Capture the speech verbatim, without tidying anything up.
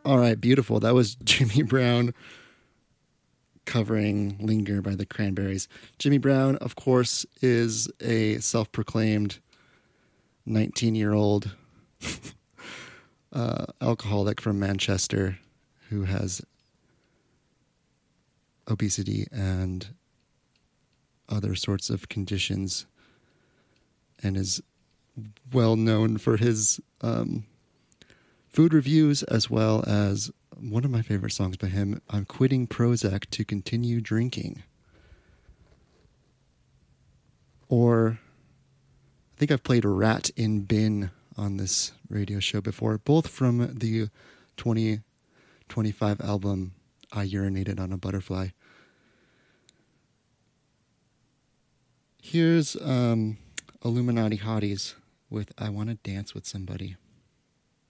All right, beautiful. That was Jimmy Brown covering Linger by the Cranberries. Jimmy Brown, of course, is a self-proclaimed nineteen-year-old uh, alcoholic from Manchester who has obesity and other sorts of conditions and is well known for his um, food reviews, as well as one of my favorite songs by him, I'm Quitting Prozac to Continue Drinking. Or I think I've played Rat in Bin on this radio show before, both from the twenty twenty-five album I Urinated on a Butterfly. Here's um, Illuminati Hotties with I Want to Dance with Somebody.